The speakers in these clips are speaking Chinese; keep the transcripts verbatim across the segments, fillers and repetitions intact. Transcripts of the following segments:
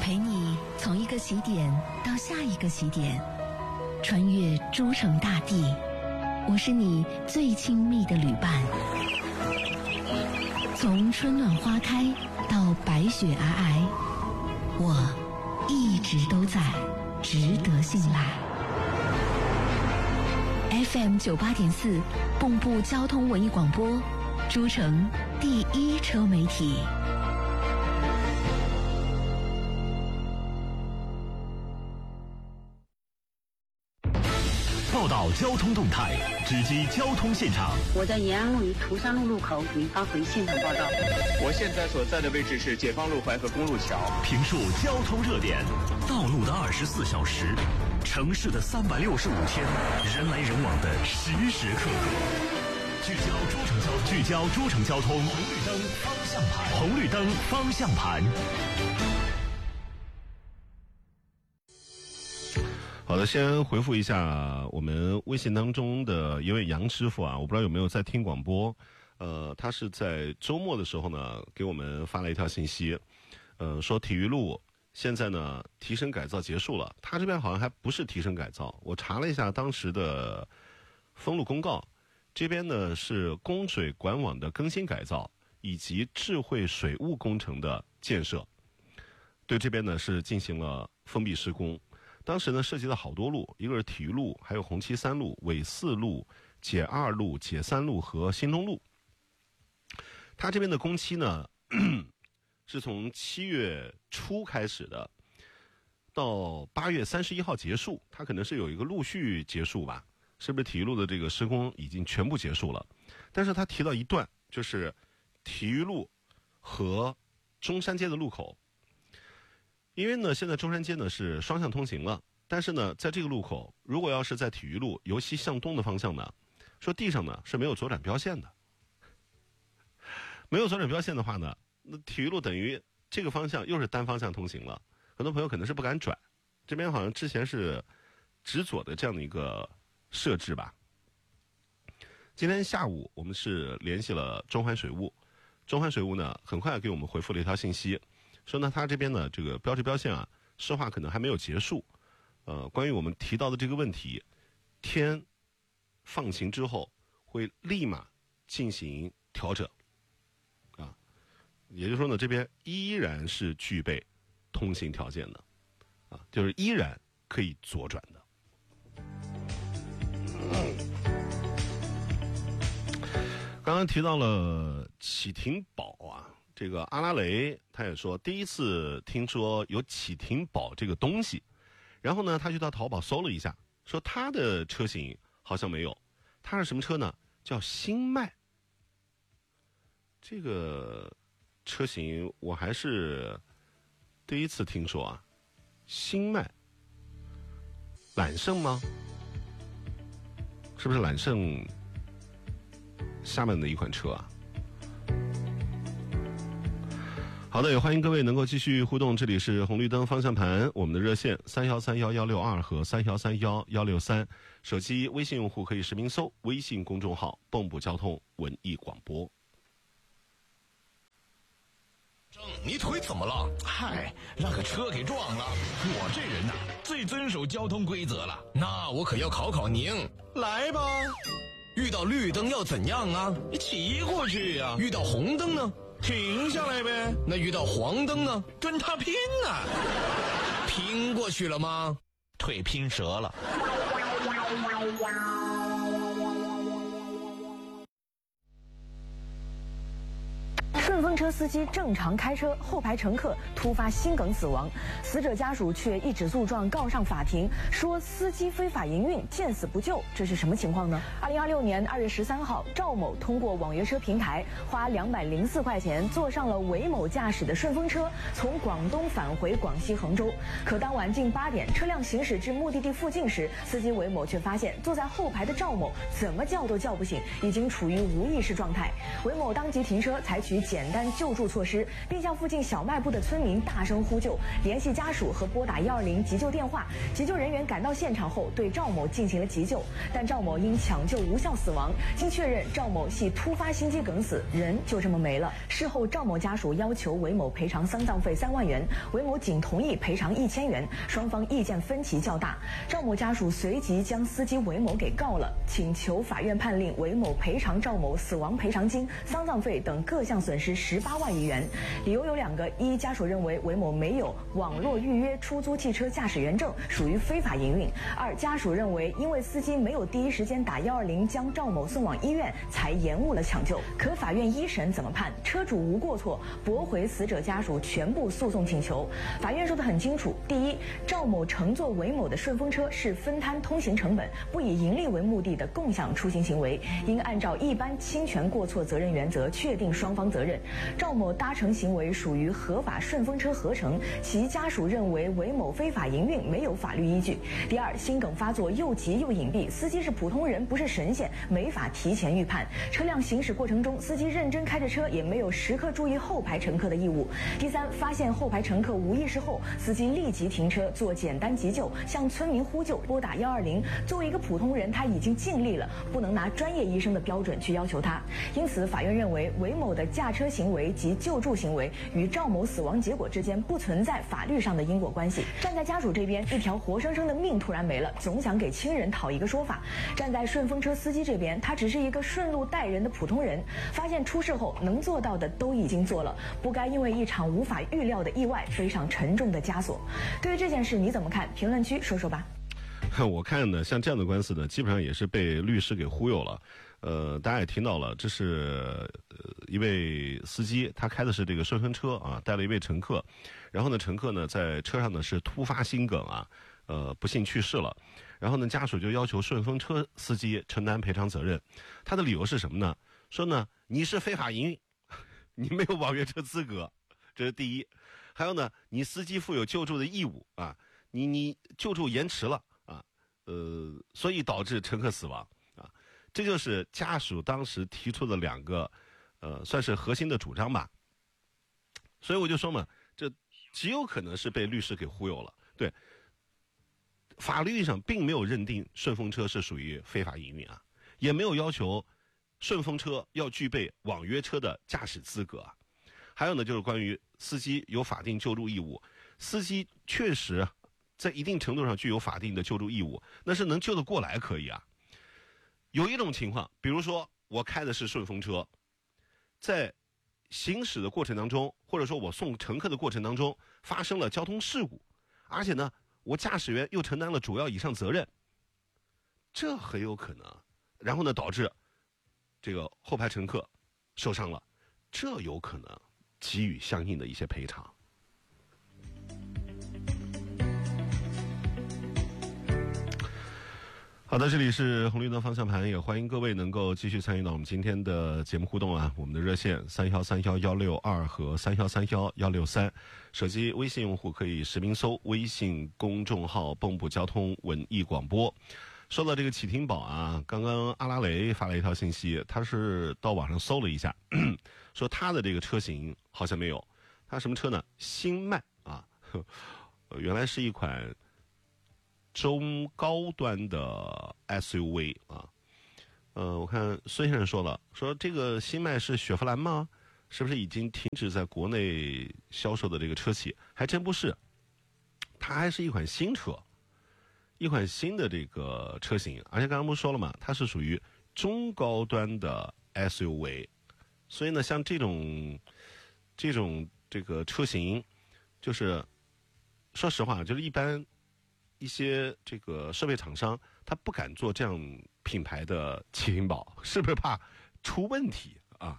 陪你从一个起点到下一个起点，穿越诸城大地。我是你最亲密的旅伴，从春暖花开到白雪皑皑，我一直都在，值得信赖。F M 九八点四，蚌埠交通文艺广播，诸城第一车媒体。 报道交通动态，直击交通现场。 我在延安路与涂山路路口给您发回现场报道。 我现在所在的位置是解放路淮河公路桥。 评述交通热点，道路的二十四小时，城市的三百六十五天，人来人往的时时刻刻。聚焦诸城交通，聚焦诸城交通，红绿灯方向盘，红绿灯方向盘。 好的，先回复一下我们微信当中的一位杨师傅啊，我不知道有没有在听广播，呃，他是在周末的时候呢给我们发了一条信息，呃，说体育路现在呢提升改造结束了，他这边好像还不是提升改造，我查了一下当时的封路公告，这边呢是供水管网的更新改造以及智慧水务工程的建设，对这边呢是进行了封闭施工。当时呢涉及了好多路，一个是体育路，还有红旗三路、纬四路、解二路、解三路和新东路。它这边的工期呢是从七月初开始的，到八月三十一号结束，它可能是有一个陆续结束吧，是不是体育路的这个施工已经全部结束了？但是他提到一段，就是体育路和中山街的路口。因为呢，现在中山街呢是双向通行了，但是呢，在这个路口，如果要是在体育路由西向东的方向呢，说地上呢是没有左转标线的，没有左转标线的话呢，那体育路等于这个方向又是单方向通行了，很多朋友可能是不敢转。这边好像之前是直左的这样的一个设置吧。今天下午我们是联系了中环水务，中环水务呢很快给我们回复了一条信息。说呢，他这边呢，这个标志标线啊，施划可能还没有结束。呃，关于我们提到的这个问题，天放晴之后会立马进行调整，啊，也就是说呢，这边依然是具备通行条件的，啊，就是依然可以左转的。刚刚提到了启停宝啊。这个阿拉蕾他也说第一次听说有启停宝这个东西，然后呢他就到淘宝搜了一下，说他的车型好像没有，他是什么车呢？叫星脉。这个车型我还是第一次听说啊。星脉揽胜吗？是不是揽胜下面的一款车啊？好的，也欢迎各位能够继续互动，这里是红绿灯方向盘，我们的热线三幺三幺幺六二和三幺三幺幺六三，手机微信用户可以实名搜微信公众号蚌埠交通文艺广播。 你腿怎么了？嗨，让个车给撞了。我这人呐、啊，最遵守交通规则了，那我可要考考您。来吧，遇到绿灯要怎样啊？你骑过去呀、啊。遇到红灯呢？停下来呗。那遇到黄灯呢？跟他拼呐！拼过去了吗？腿拼折了。 顺风车司机正常开车，后排乘客突发心梗死亡，死者家属却一纸诉状告上法庭，说司机非法营运，见死不救，这是什么情况呢？二零二六年二月十三号，赵某通过网约车平台花两百零四块钱坐上了韦某驾驶的顺风车，从广东返回广西衡州。可当晚近八点，车辆行驶至目的地附近时，司机韦某却发现坐在后排的赵某怎么叫都叫不醒，已经处于无意识状态。韦某当即停车，采取简单救助措施，并向附近小卖部的村民大声呼救，联系家属和拨打一二零急救电话。急救人员赶到现场后，对赵某进行了急救，但赵某因抢救无效死亡。经确认，赵某系突发心肌梗死，人就这么没了。事后，赵某家属要求韦某赔偿丧葬费三万元，韦某仅同意赔偿一千元，双方意见分歧较大。赵某家属随即将司机韦某给告了，请求法院判令韦某赔偿赵某死亡赔偿金、丧葬费等各项损失十八万余元。理由有两个：一，家属认为韦某没有网络预约出租汽车驾驶员证，属于非法营运；二，家属认为因为司机没有第一时间打一二零将赵某送往医院，才延误了抢救。可法院一审怎么判？车主无过错，驳回死者家属全部诉讼请求。法院说得很清楚：第一，赵某乘坐韦某的顺风车是分摊通行成本，不以盈利为目的的共享出行行为，应按照一般侵权过错责任原则确定双方责任。赵某搭乘行为属于合法顺风车合乘，其家属认为韦某非法营运没有法律依据。第二，心梗发作又急又隐蔽，司机是普通人不是神仙，没法提前预判。车辆行驶过程中，司机认真开着车，也没有时刻注意后排乘客的义务。第三，发现后排乘客无意识后，司机立即停车做简单急救，向村民呼救，拨打一二零。作为一个普通人，他已经尽力了，不能拿专业医生的标准去要求他。因此，法院认为韦某的驾车行为及救助行为与赵某死亡结果之间不存在法律上的因果关系。站在家属这边，一条活生生的命突然没了，总想给亲人讨一个说法；站在顺风车司机这边，他只是一个顺路待人的普通人，发现出事后能做到的都已经做了，不该因为一场无法预料的意外背上沉重的枷锁。对于这件事你怎么看？评论区说说吧。 我看呢，像这样的官司呢，基本上也是被律师给忽悠了。呃，大家也听到了，这是呃一位司机，他开的是这个顺风车啊，带了一位乘客，然后呢，乘客呢在车上呢是突发心梗啊，呃，不幸去世了。然后呢，家属就要求顺风车司机承担赔偿责任。他的理由是什么呢？说呢，你是非法营运，你没有网约车资格，这是第一。还有呢，你司机负有救助的义务啊，你你救助延迟了啊，呃，所以导致乘客死亡啊，这就是家属当时提出的两个，呃，算是核心的主张吧。所以我就说嘛，这极有可能是被律师给忽悠了。对，法律上并没有认定顺风车是属于非法营运啊，也没有要求顺风车要具备网约车的驾驶资格啊。还有呢，就是关于司机有法定救助义务，司机确实在一定程度上具有法定的救助义务，那是能救得过来可以啊。有一种情况，比如说我开的是顺风车，在行驶的过程当中，或者说我送乘客的过程当中发生了交通事故，而且呢，我驾驶员又承担了主要以上责任，这很有可能，然后呢导致这个后排乘客受伤了，这有可能给予相应的一些赔偿。好的，这里是红绿灯方向盘，也欢迎各位能够继续参与到我们今天的节目互动啊。我们的热线三幺三幺幺六二和三幺三幺幺六三，手机微信用户可以实名搜微信公众号蚌埠交通文艺广播。说到这个启停宝啊，刚刚阿拉雷发了一条信息，他是到网上搜了一下，说他的这个车型好像没有，他什么车呢？新迈啊，原来是一款中高端的 S U V 啊。呃，我看孙先生说了，说这个新迈是雪佛兰吗？是不是已经停止在国内销售的这个车企？还真不是，它还是一款新车。一款新的这个车型，而且刚刚不是说了嘛，它是属于中高端的 S U V， 所以呢，像这种这种这个车型，就是说实话，就是一般一些这个设备厂商，他不敢做这样品牌的启停宝，是不是怕出问题啊？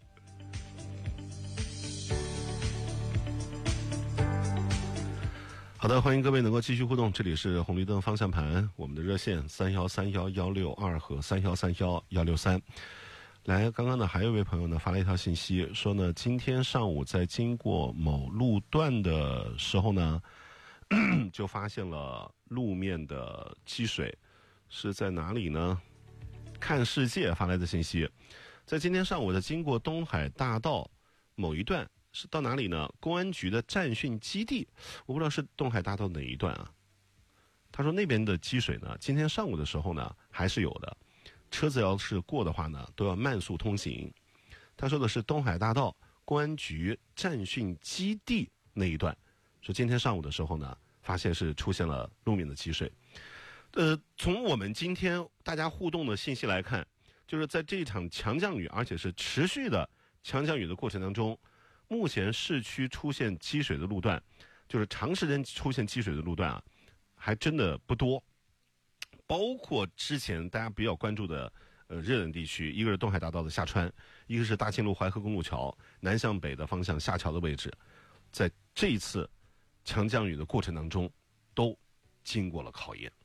好的，欢迎各位能够继续互动，这里是红绿灯方向盘，我们的热线三幺三幺幺六二和三幺三幺幺六三。来，刚刚呢还有一位朋友呢发了一条信息，说呢今天上午在经过某路段的时候呢，就发现了路面的积水，是在哪里呢？看世界发来的信息，在今天上午在经过东海大道某一段是到哪里呢？公安局的战训基地，我不知道是东海大道哪一段啊。他说那边的积水呢，今天上午的时候呢还是有的，车子要是过的话呢都要慢速通行。他说的是东海大道公安局战训基地那一段，说今天上午的时候呢发现是出现了路面的积水。呃，从我们今天大家互动的信息来看，就是在这场强降雨，而且是持续的强降雨的过程当中，目前市区出现积水的路段，就是长时间出现积水的路段啊，还真的不多。包括之前大家比较关注的呃热点地区，一个是东海大道的下穿，一个是大庆路淮河公路桥南向北的方向下桥的位置，在这一次强降雨的过程当中，都经过了考验。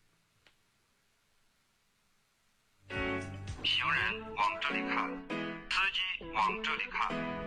行人往这里看，司机往这里看。